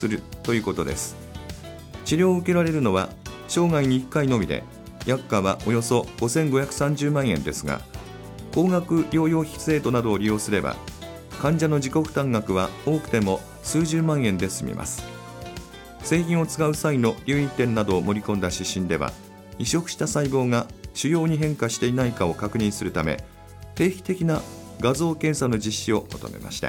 するということです。治療を受けられるのは生涯に1回のみで、薬価はおよそ5530万円ですが、高額療養費制度などを利用すれば、患者の自己負担額は多くても数十万円で済みます。製品を使う際の留意点などを盛り込んだ指針では、移植した細胞が腫瘍に変化していないかを確認するため、定期的な画像検査の実施を求めました。